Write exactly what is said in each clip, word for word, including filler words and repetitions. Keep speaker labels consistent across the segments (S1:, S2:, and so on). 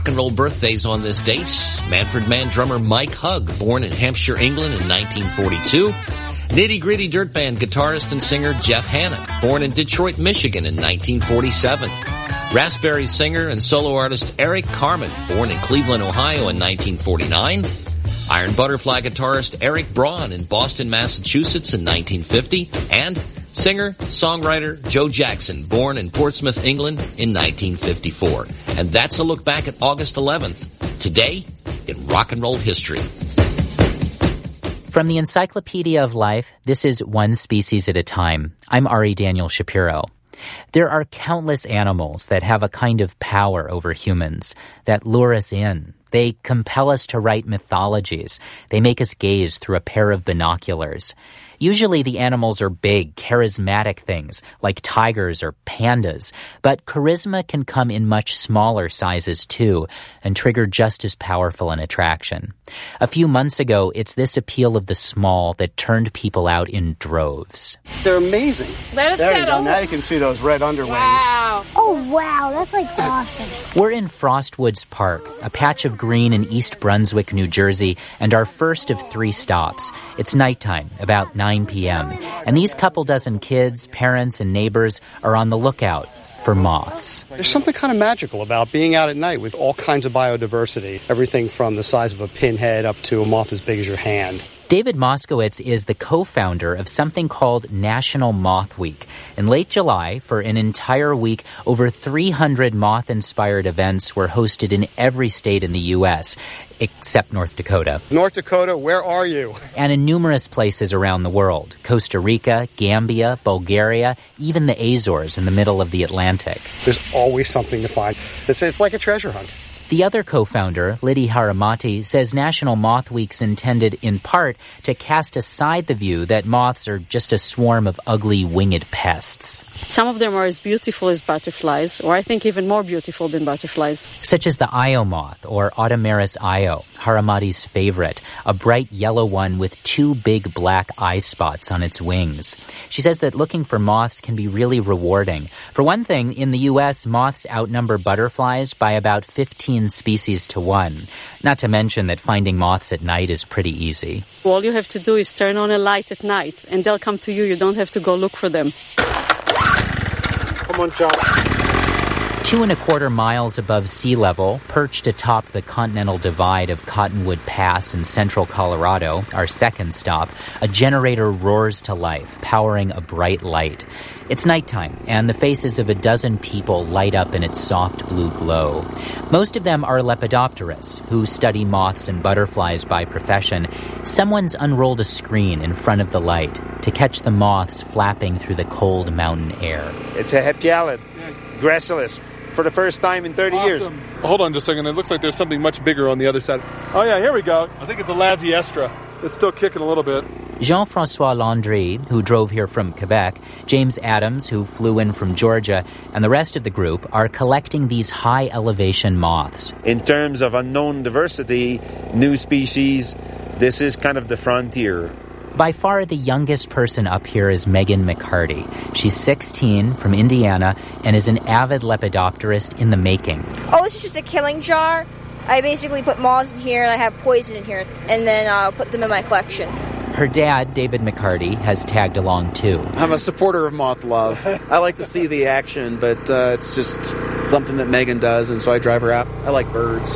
S1: rock and roll birthdays on this date. Manfred Mann drummer Mike Hugg, born in Hampshire, England in nineteen forty-two. Nitty Gritty Dirt Band guitarist and singer Jeff Hanna, born in Detroit, Michigan in nineteen forty-seven. Raspberry singer and solo artist Eric Carmen, born in Cleveland, Ohio in nineteen forty-nine. Iron Butterfly guitarist Eric Braun in Boston, Massachusetts in nineteen fifty. And singer, songwriter Joe Jackson, born in Portsmouth, England in nineteen fifty-four. And that's a look back at August eleventh, today in rock and roll history.
S2: From the Encyclopedia of Life, this is One Species at a Time. I'm Ari Daniel Shapiro. There are countless animals that have a kind of power over humans, that lure us in. They compel us to write mythologies. They make us gaze through a pair of binoculars. Usually the animals are big, charismatic things, like tigers or pandas, but charisma can come in much smaller sizes too, and trigger just as powerful an attraction. A few months ago, it's this appeal of the small that turned people out in droves.
S3: They're amazing.
S4: Let it
S3: there
S4: settle.
S3: You go. Now you can see those red underwings.
S4: Wow.
S5: Oh, wow, that's like awesome.
S2: We're in Frostwoods Park, a patch of green in East Brunswick, New Jersey, and our first of three stops. It's nighttime, about nine p.m., and these couple dozen kids, parents, and neighbors are on the lookout for moths.
S3: There's something kind of magical about being out at night with all kinds of biodiversity, everything from the size of a pinhead up to a moth as big as your hand.
S2: David Moskowitz is the co-founder of something called National Moth Week. In late July, for an entire week, over three hundred moth-inspired events were hosted in every state in the U S, except North Dakota.
S3: North Dakota, where are you?
S2: And in numerous places around the world. Costa Rica, Gambia, Bulgaria, even the Azores in the middle of the Atlantic.
S3: There's always something to find. It's, it's like a treasure hunt.
S2: The other co-founder, Liddy Haramati, says National Moth Week's intended, in part, to cast aside the view that moths are just a swarm of ugly winged pests.
S6: Some of them are as beautiful as butterflies, or I think even more beautiful than butterflies.
S2: Such as the Io moth, or Automeris io, Haramati's favorite, a bright yellow one with two big black eye spots on its wings. She says that looking for moths can be really rewarding. For one thing, in the U S, moths outnumber butterflies by about fifteen species to one. Not to mention that finding moths at night is pretty easy.
S6: All you have to do is turn on a light at night, and they'll come to you. You don't have to go look for them.
S3: Come on, John.
S2: Two and a quarter miles above sea level, perched atop the Continental Divide of Cottonwood Pass in central Colorado, our second stop, a generator roars to life, powering a bright light. It's nighttime, and the faces of a dozen people light up in its soft blue glow. Most of them are lepidopterists, who study moths and butterflies by profession. Someone's unrolled a screen in front of the light to catch the moths flapping through the cold mountain air.
S7: It's a Hepyalid, gracilis, for the first time in thirty
S8: awesome.
S7: years.
S8: Hold on just a second. It looks like there's something much bigger on the other side. Oh, yeah, here we go. I think it's a Lasiestra. It's still kicking a little bit.
S2: Jean-François Landry, who drove here from Quebec, James Adams, who flew in from Georgia, and the rest of the group are collecting these high-elevation moths.
S7: In terms of unknown diversity, new species, this is kind of the frontier.
S2: By far the youngest person up here is Megan McCarty. She's sixteen, from Indiana, and is an avid lepidopterist in the making.
S5: Oh, this is just a killing jar. I basically put moths in here, and I have poison in here, and then I'll put them in my collection.
S2: Her dad, David McCarty, has tagged along too.
S9: I'm a supporter of moth love. I like to see the action, but uh, it's just something that Megan does, and so I drive her out. I like birds.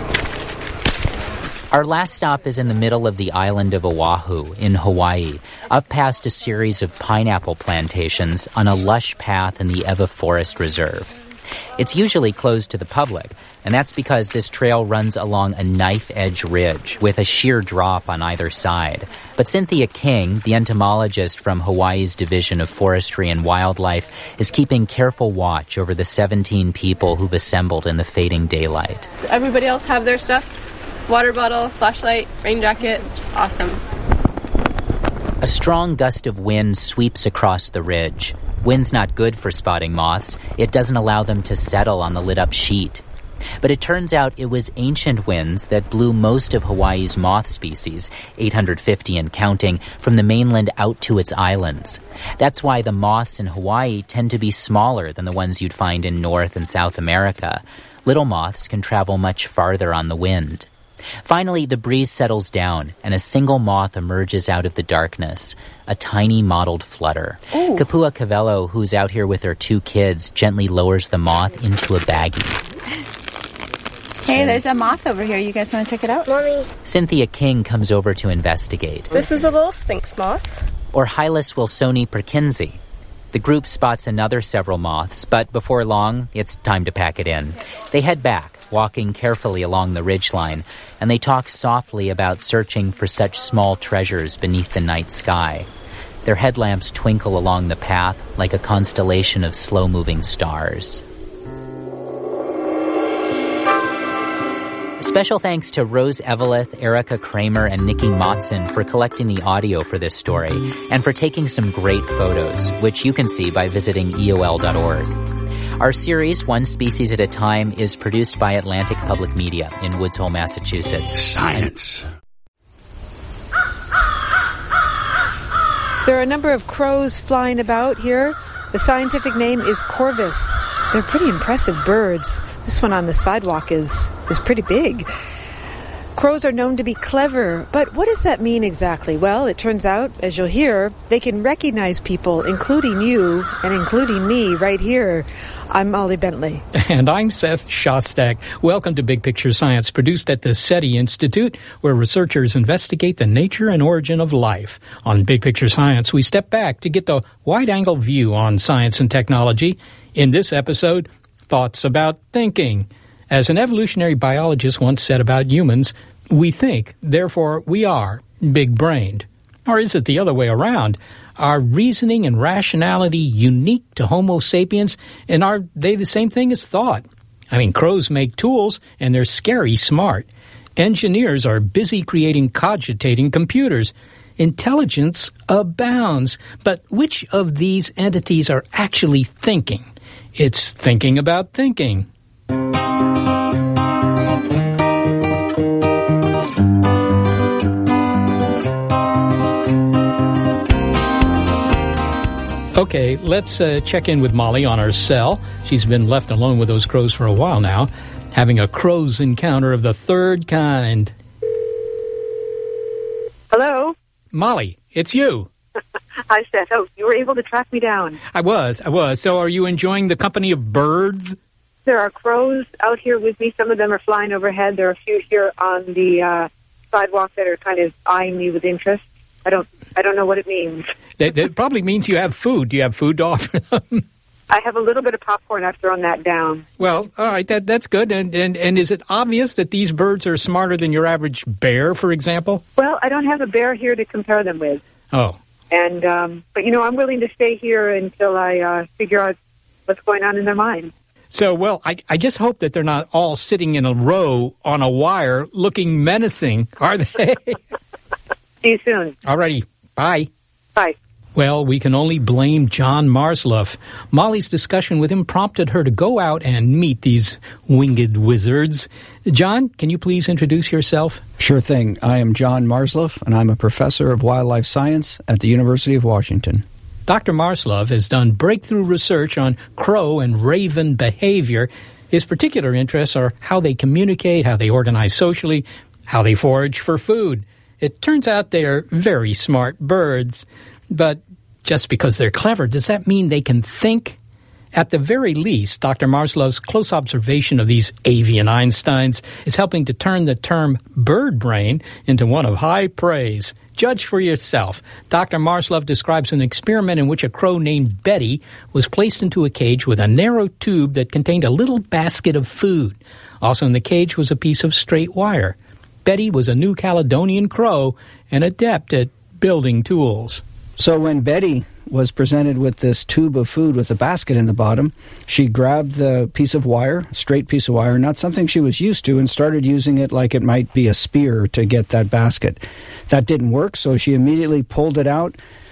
S2: Our last stop is in the middle of the island of Oahu in Hawaii, up past a series of pineapple plantations on a lush path in the Ewa Forest Reserve. It's usually closed to the public, and that's because this trail runs along a knife-edge ridge with a sheer drop on either side. But Cynthia King, the entomologist from Hawaii's Division of Forestry and Wildlife, is keeping careful watch over the seventeen people who've assembled in the fading daylight.
S4: Everybody else have their stuff? Water bottle, flashlight, rain jacket. Awesome.
S2: A strong gust of wind sweeps across the ridge. Wind's not good for spotting moths. It doesn't allow them to settle on the lit-up sheet. But it turns out it was ancient winds that blew most of Hawaii's moth species, eight hundred fifty and counting, from the mainland out to its islands. That's why the moths in Hawaii tend to be smaller than the ones you'd find in North and South America. Little moths can travel much farther on the wind. Finally, the breeze settles down, and a single moth emerges out of the darkness, a tiny mottled flutter. Ooh. Kapua Cavello, who's out here with her two kids, gently lowers the moth into a baggie.
S10: Hey, there's a moth over here. You guys want to check it out?
S5: Mommy.
S2: Cynthia King comes over to investigate.
S4: This is a little sphinx moth.
S2: Or Hylas wilsoni perkinsi. The group spots another several moths, but before long, it's time to pack it in. They head back, walking carefully along the ridgeline, and they talk softly about searching for such small treasures beneath the night sky. Their headlamps twinkle along the path like a constellation of slow-moving stars. Special thanks to Rose Eveleth, Erica Kramer, and Nikki Motson for collecting the audio for this story and for taking some great photos, which you can see by visiting E O L dot org. Our series, One Species at a Time, is produced by Atlantic Public Media in Woods Hole, Massachusetts.
S11: Science.
S12: There are a number of crows flying about here. The scientific name is corvus. They're pretty impressive birds. This one on the sidewalk is, is pretty big. Crows are known to be clever, but what does that mean exactly? Well, it turns out, as you'll hear, they can recognize people, including you and including me right here. I'm Molly Bentley.
S13: And I'm Seth Shostak. Welcome to Big Picture Science, produced at the SETI Institute, where researchers investigate the nature and origin of life. On Big Picture Science, we step back to get the wide-angle view on science and technology. In this episode, thoughts about thinking. As an evolutionary biologist once said about humans, we think, therefore we are big-brained. Or is it the other way around? Are reasoning and rationality unique to Homo sapiens, and are they the same thing as thought? I mean, crows make tools, and they're scary smart. Engineers are busy creating cogitating computers. Intelligence abounds. But which of these entities are actually thinking? It's thinking about thinking. Okay, let's uh, check in with Molly on her cell. She's been left alone with those crows for a while now, having a crow's encounter of the third kind.
S14: Hello?
S13: Molly, it's you.
S14: Hi, Seth. Oh, you were able to track me down.
S13: I was, I was. So are you enjoying the company of birds?
S14: There are crows out here with me. Some of them are flying overhead. There are a few here on the uh, sidewalk that are kind of eyeing me with interest. I don't I don't know what it means.
S13: That, that probably means you have food. Do you have food to offer them?
S14: I have a little bit of popcorn. I've thrown that down.
S13: Well, all right, that that's good. And, and and is it obvious that these birds are smarter than your average bear, for example?
S14: Well, I don't have a bear here to compare them with.
S13: Oh.
S14: And um, but, you know, I'm willing to stay here until I uh, figure out what's going on in their minds.
S13: So, well, I, I just hope that they're not all sitting in a row on a wire looking menacing, are they?
S14: See you soon.
S13: All righty. Bye.
S14: Bye.
S13: Well, we can only blame John Marsluff. Molly's discussion with him prompted her to go out and meet these winged wizards. John, can you please introduce yourself?
S15: Sure thing. I am John Marsluff, and I'm a professor of wildlife science at the University of Washington.
S13: Doctor Marsluff has done breakthrough research on crow and raven behavior. His particular interests are how they communicate, how they organize socially, how they forage for food. It turns out they're very smart birds. But just because they're clever, does that mean they can think? At the very least, Doctor Marsluff's close observation of these avian Einsteins is helping to turn the term bird brain into one of high praise. Judge for yourself. Doctor Marsluff describes an experiment in which a crow named Betty was placed into a cage with a narrow tube that contained a little basket of food. Also in the cage was a piece of straight wire. Betty was a New Caledonian crow, an adept at building tools.
S15: So when Betty was presented with this tube of food with a basket in the bottom, she grabbed the piece of wire, straight piece of wire, not something she was used to, and started using it like it might be a spear to get that basket. That didn't work, so she immediately pulled it out,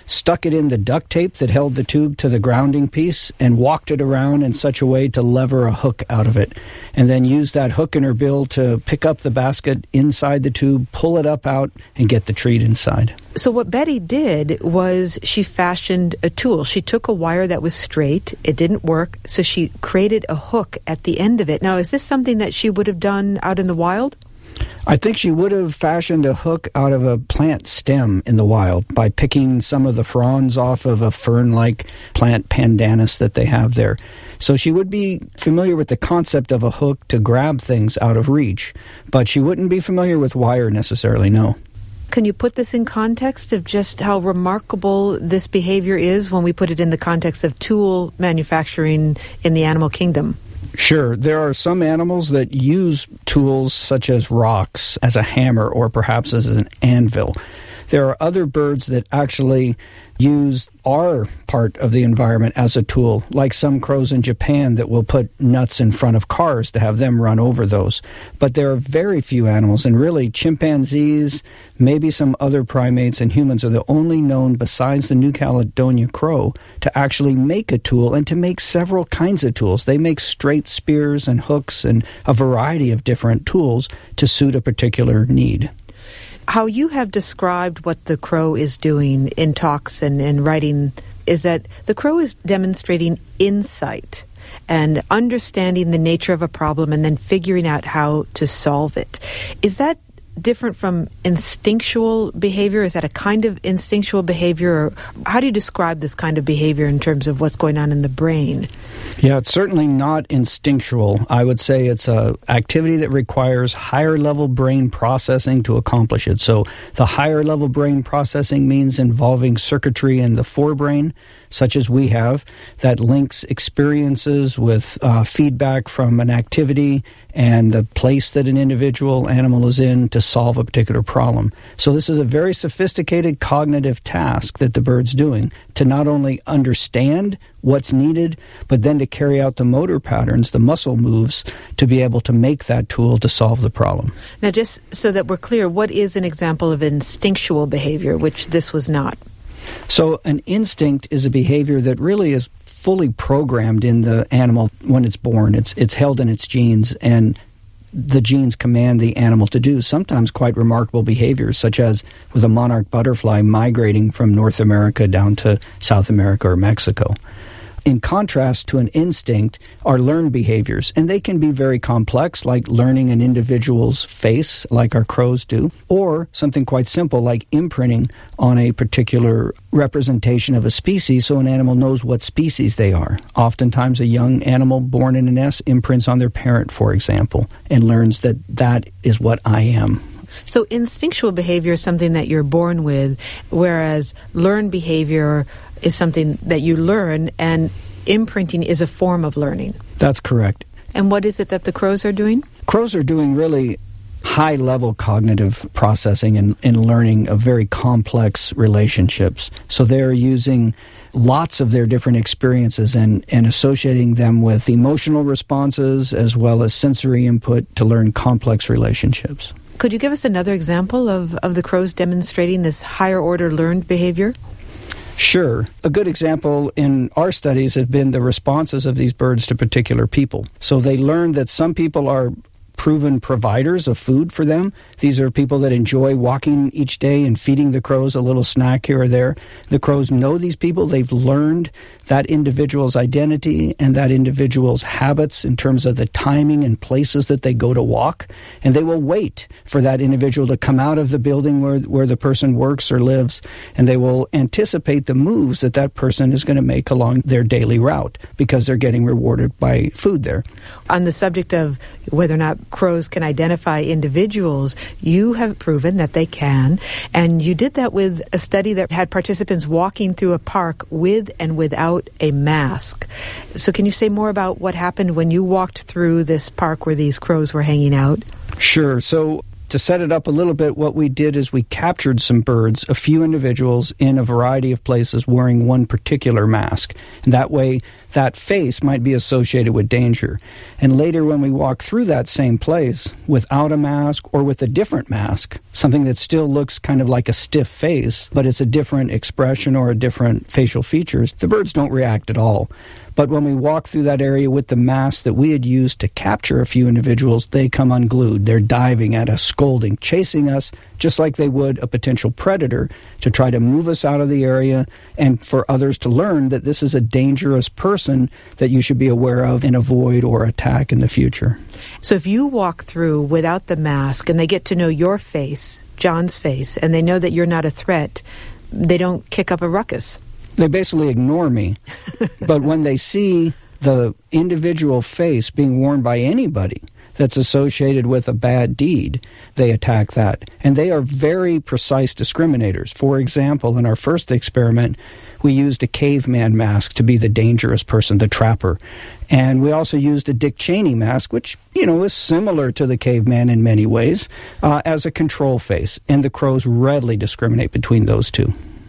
S15: stuck it in the duct tape that held the tube to the grounding piece, and walked it around in such a way to lever a hook out of it, and then used that hook in her bill to pick up the basket inside the tube, pull it up out, and get the treat inside.
S12: So what Betty did was she fashioned a tool. She took a wire that was straight. It didn't work, so she created a hook at the end of it. Now, is this something that she would have done out in the wild?
S15: I think she would have fashioned a hook out of a plant stem in the wild by picking some of the fronds off of a fern-like plant pandanus that they have there. So she would be familiar with the concept of a hook to grab things out of reach, but she wouldn't be familiar with wire necessarily, no.
S12: Can you put this in context of just how remarkable this behavior is when we put it in the context of tool manufacturing in the animal kingdom?
S15: Sure. There are some animals that use tools such as rocks as a hammer or perhaps as an anvil. There are other birds that actually use our part of the environment as a tool, like some crows in Japan that will put nuts in front of cars to have them run over those. But there are very few animals, and really chimpanzees, maybe some other primates, and humans are the only known, besides the New Caledonia crow, to actually make a tool and to make several kinds of tools. They make straight spears and hooks and a variety of different tools to suit a particular need.
S12: How you have described what the crow is doing in talks and, and writing is that the crow is demonstrating insight and understanding the nature of a problem and then figuring out how to solve it. Is that different from instinctual behavior? Is that a kind of instinctual behavior? Or how do you describe this kind of behavior in terms of what's going on in the brain?
S15: Yeah, it's certainly not instinctual. I would say it's a activity that requires higher level brain processing to accomplish it. So the higher level brain processing means involving circuitry in the forebrain, such as we have, that links experiences with uh, feedback from an activity and the place that an individual animal is in to solve a particular problem. So this is a very sophisticated cognitive task that the bird's doing, to not only understand what's needed, but then to carry out the motor patterns, the muscle moves, to be able to make that tool to solve the problem.
S12: Now, just so that we're clear, what is an example of instinctual behavior, which this was not?
S15: So an instinct is a behavior that really is fully programmed in the animal when it's born. It's it's held in its genes, and the genes command the animal to do sometimes quite remarkable behaviors, such as with a monarch butterfly migrating from North America down to South America or Mexico. In contrast to an instinct are learned behaviors, and they can be very complex, like learning an individual's face, like our crows do, or something quite simple, like imprinting on a particular representation of a species so an animal knows what species they are. Oftentimes a young animal born in a nest imprints on their parent, for example, and learns that that is what I am.
S12: So instinctual behavior is something that you're born with, whereas learned behavior is something that you learn, and imprinting is a form of learning.
S15: That's correct.
S12: And what is it that the crows are doing?
S15: Crows are doing really high-level cognitive processing and, and learning of very complex relationships. So they're using lots of their different experiences and, and associating them with emotional responses as well as sensory input to learn complex relationships.
S12: Could you give us another example of, of the crows demonstrating this higher-order learned behavior?
S15: Sure. A good example in our studies have been the responses of these birds to particular people. So they learned that some people are proven providers of food for them. These are people that enjoy walking each day and feeding the crows a little snack here or there. The crows know these people. They've learned that individual's identity and that individual's habits in terms of the timing and places that they go to walk. And they will wait for that individual to come out of the building where, where the person works or lives, and they will anticipate the moves that that person is going to make along their daily route because they're getting rewarded by food there.
S12: On the subject of whether or not crows can identify individuals, you have proven that they can, and you did that with a study that had participants walking through a park with and without a mask. So can you say more about what happened when you walked through this park where these crows were hanging out?
S15: Sure. So to set it up a little bit, what we did is we captured some birds, a few individuals in a variety of places wearing one particular mask. And that way that face might be associated with danger. And later when we walk through that same place without a mask or with a different mask, something that still looks kind of like a stiff face, but it's a different expression or a different facial features, the birds don't react at all. But when we walk through that area with the mask that we had used to capture a few individuals, they come unglued. They're diving at us, scolding, chasing us, just like they would a potential predator, to try to move us out of the area and for others to learn that this is a dangerous person that you should be aware of and avoid or attack in the future.
S12: So if you walk through without the mask and they get to know your face, John's face, and they know that you're not a threat, they don't kick up a ruckus.
S15: They basically ignore me. But when they see the individual face being worn by anybody that's associated with a bad deed, they attack that. And they are very precise discriminators. For example, in our first experiment, we used a caveman mask to be the dangerous person, the trapper. And we also used a Dick Cheney mask, which, you know, is similar to the caveman in many ways, uh, as a control face. And the crows readily discriminate between those two.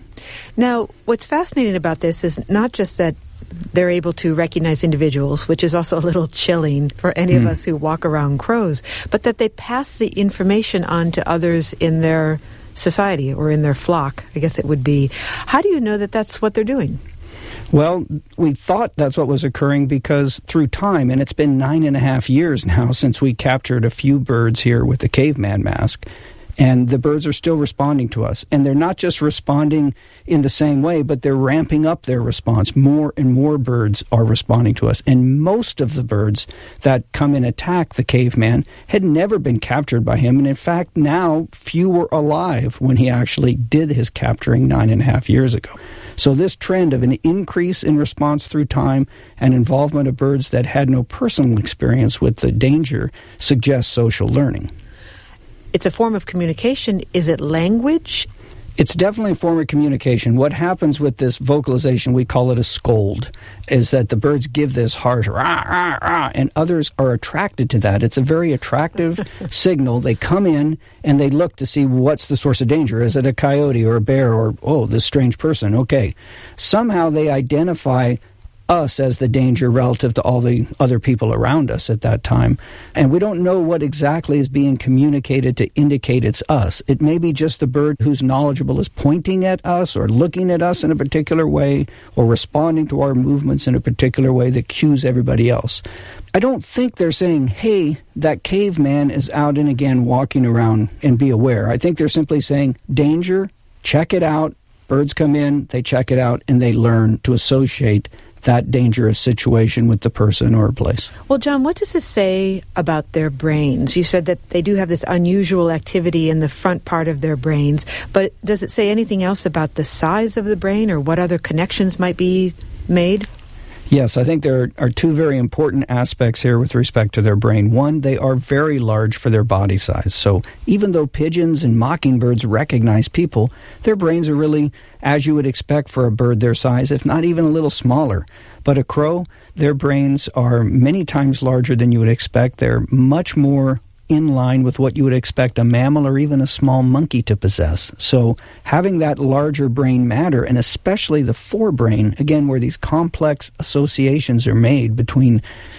S12: Now, what's fascinating about this is not just that they're able to recognize individuals, which is also a little chilling for any mm. of us who walk around crows, but that they pass the information on to others in their society or in their flock, I guess it would be. How do you know that that's what they're doing?
S15: Well, we thought that's what was occurring because through time, and it's been nine and a half years now since we captured a few birds here with the caveman mask, and the birds are still responding to us. And they're not just responding in the same way, but they're ramping up their response. More and more birds are responding to us. And most of the birds that come and attack the caveman had never been captured by him. And in fact, now few were alive when he actually did his capturing nine and a half years ago. So this trend of an increase in response through time and involvement of birds that had no personal experience with the danger suggests social learning.
S12: It's a form of communication. Is it language?
S15: It's definitely a form of communication. What happens with this vocalization, we call it a scold, is that the birds give this harsh rah, rah, rah, and others are attracted to that. It's a very attractive signal. They come in and they look to see what's the source of danger. Is it a coyote or a bear or, oh, this strange person? Okay. Somehow they identify us as the danger relative to all the other people around us at that time. And we don't know what exactly is being communicated to indicate it's us. It may be just the bird who's knowledgeable is pointing at us or looking at us in a particular way or responding to our movements in a particular way that cues everybody else. I don't think they're saying, hey, that caveman is out and again walking around and be aware. I think they're simply saying, danger, check it out. Birds come in, they check it out, and they learn to associate that dangerous situation with the person or place.
S12: Well, John, what does this say about their brains? You said that they do have this unusual activity in the front part of their brains, but does it say anything else about the size of the brain or what other connections might be made?
S15: Yes, I think there are two very important aspects here with respect to their brain. One, they are very large for their body size. So even though pigeons and mockingbirds recognize people, their brains are really, as you would expect for a bird their size, if not even a little smaller. But a crow, their brains are many times larger than you would expect. They're much more in line with what you would expect a mammal or even a small monkey to possess. So having that larger brain matter, and especially the forebrain, again, where these complex associations are made between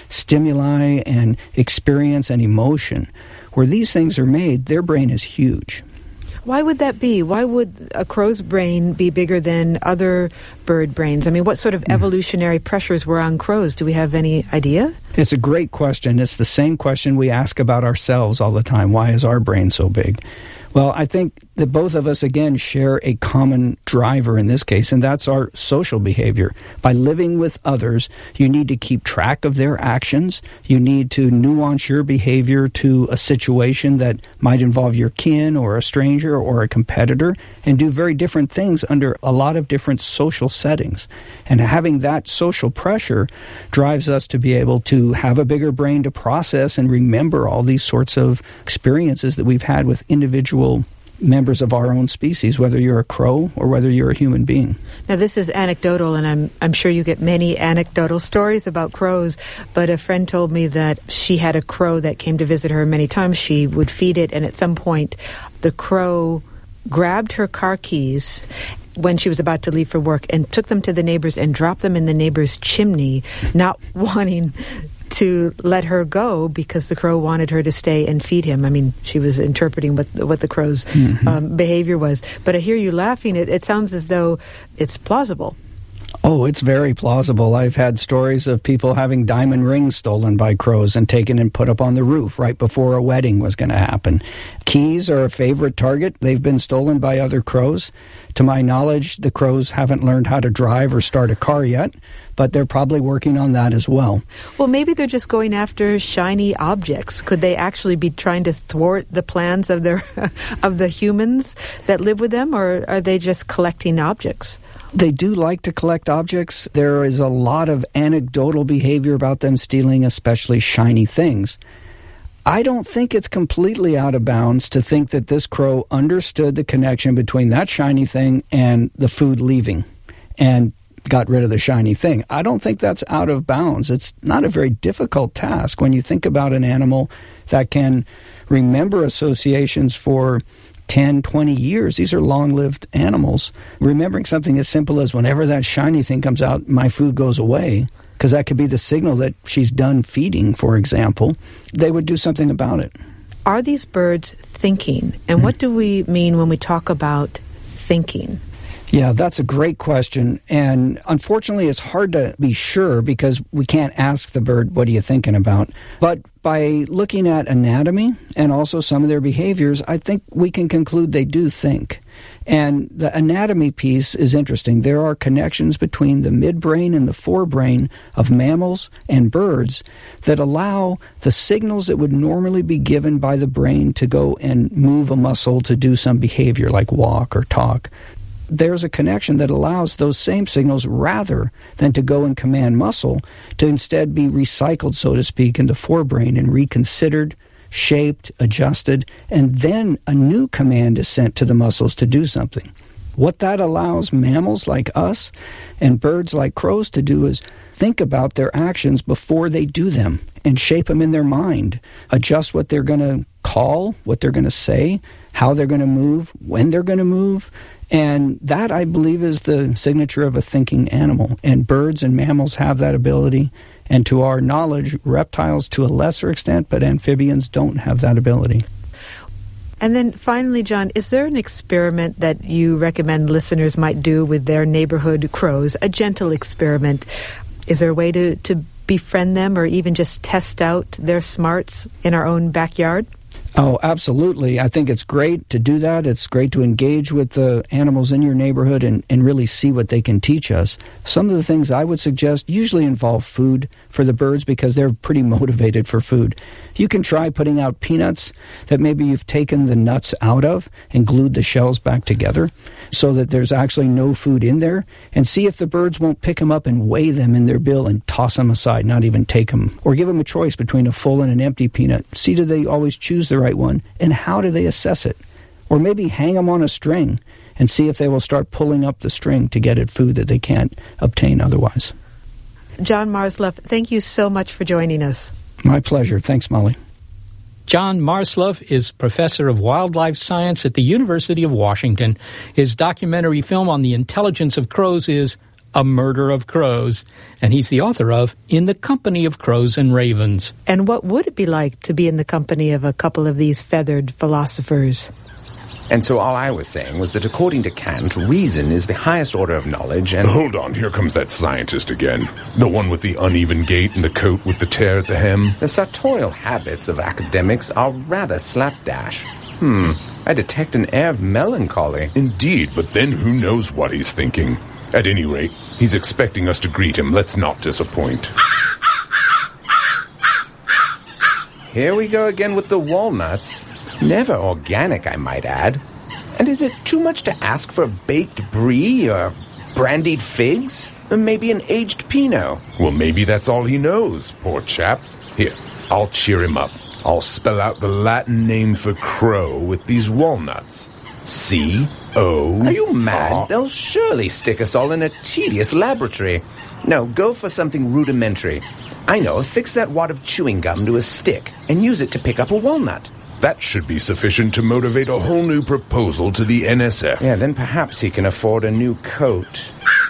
S15: stimuli and experience and emotion, where these things are made, their brain is huge.
S12: Why would that be? Why would a crow's brain be bigger than other bird brains? I mean, what sort of evolutionary pressures were on crows? Do we have any idea?
S15: It's a great question. It's the same question we ask about ourselves all the time. Why is our brain so big? Well, I think that both of us, again, share a common driver in this case, and that's our social behavior. By living with others, you need to keep track of their actions. You need to nuance your behavior to a situation that might involve your kin or a stranger or a competitor, and do very different things under a lot of different social settings. And having that social pressure drives us to be able to have a bigger brain to process and remember all these sorts of experiences that we've had with individual members of our own species, whether you're a crow or whether you're a human being.
S12: Now, this is anecdotal, and I'm I'm sure you get many anecdotal stories about crows, but a friend told me that she had a crow that came to visit her many times. She would feed it, and at some point, the crow grabbed her car keys when she was about to leave for work and took them to the neighbors and dropped them in the neighbor's chimney, not wanting to let her go because the crow wanted her to stay and feed him. I mean, she was interpreting what what the crow's mm-hmm. um, behavior was. But I hear you laughing. It, it sounds as though it's plausible.
S15: Oh, it's very plausible. I've had stories of people having diamond rings stolen by crows and taken and put up on the roof right before a wedding was going to happen. Keys are a favorite target. They've been stolen by other crows. To my knowledge, the crows haven't learned how to drive or start a car yet, but they're probably working on that as well.
S12: Well, maybe they're just going after shiny objects. Could they actually be trying to thwart the plans of their of the humans that live with them, or are they just collecting objects?
S15: They do like to collect objects. There is a lot of anecdotal behavior about them stealing, especially shiny things. I don't think it's completely out of bounds to think that this crow understood the connection between that shiny thing and the food leaving and got rid of the shiny thing. I don't think that's out of bounds. It's not a very difficult task when you think about an animal that can remember associations for ten, twenty years. These are long-lived animals. Remembering something as simple as whenever that shiny thing comes out, my food goes away, because that could be the signal that she's done feeding, for example, they would do something about it.
S12: Are these birds thinking? And mm-hmm. what do we mean when we talk about thinking?
S15: Yeah, that's a great question. And unfortunately, it's hard to be sure because we can't ask the bird, what are you thinking about? But by looking at anatomy and also some of their behaviors, I think we can conclude they do think. And the anatomy piece is interesting. There are connections between the midbrain and the forebrain of mammals and birds that allow the signals that would normally be given by the brain to go and move a muscle to do some behavior like walk or talk. There's a connection that allows those same signals, rather than to go and command muscle, to instead be recycled, so to speak, in the forebrain and reconsidered, shaped, adjusted, and then a new command is sent to the muscles to do something. What that allows mammals like us and birds like crows to do is think about their actions before they do them and shape them in their mind, adjust what they're going to call, what they're going to say, how they're going to move, when they're going to move. And that, I believe, is the signature of a thinking animal. And birds and mammals have that ability. And to our knowledge, reptiles to a lesser extent, but amphibians don't have that ability.
S12: And then finally, John, is there an experiment that you recommend listeners might do with their neighborhood crows, a gentle experiment? Is there a way to, to befriend them or even just test out their smarts in our own backyard?
S15: Oh, absolutely. I think it's great to do that. It's great to engage with the animals in your neighborhood and, and really see what they can teach us. Some of the things I would suggest usually involve food for the birds because they're pretty motivated for food. You can try putting out peanuts that maybe you've taken the nuts out of and glued the shells back together so that there's actually no food in there, and see if the birds won't pick them up and weigh them in their bill and toss them aside, not even take them. Or give them a choice between a full and an empty peanut. See, do they always choose the right one, and how do they assess it? Or maybe hang them on a string and see if they will start pulling up the string to get at food that they can't obtain otherwise.
S12: John Marsluff, thank you so much for joining us.
S15: My pleasure. Thanks, Molly.
S13: John Marsluff is professor of wildlife science at the University of Washington. His documentary film on the intelligence of crows is A Murder of Crows, and he's the author of In the Company of Crows and Ravens.
S12: And what would it be like to be in the company of a couple of these feathered philosophers?
S11: And so all I was saying was that according to Kant, reason is the highest order of knowledge and...
S16: Hold on, here comes that scientist again. The one with the uneven gait and the coat with the tear at the hem.
S11: The sartorial habits of academics are rather slapdash. Hmm, I detect an air of melancholy.
S16: Indeed, but then who knows what he's thinking. At any rate, he's expecting us to greet him. Let's not disappoint.
S11: Here we go again with the walnuts. Never organic, I might add. And is it too much to ask for baked brie or brandied figs? Or maybe an aged Pinot?
S16: Well, maybe that's all he knows, poor chap. Here, I'll cheer him up. I'll spell out the Latin name for crow with these walnuts. C O...
S11: Are you mad? They'll surely stick us all in a tedious laboratory. No, go for something rudimentary. I know, fix that wad of chewing gum to a stick and use it to pick up a walnut.
S16: That should be sufficient to motivate a whole new proposal to the N S F.
S11: Yeah, then perhaps he can afford a new coat.